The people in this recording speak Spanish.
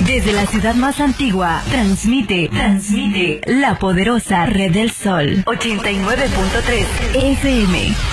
Desde la ciudad más antigua, transmite la poderosa Red del Sol 89.3 FM.